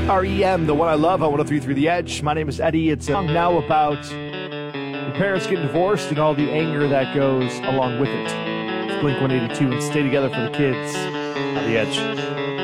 REM, the one I love on 103.3 The Edge. My name is Eddie. It's a song now about the parents getting divorced and all the anger that goes along with it. It's Blink-182 and Stay Together for the Kids on The Edge.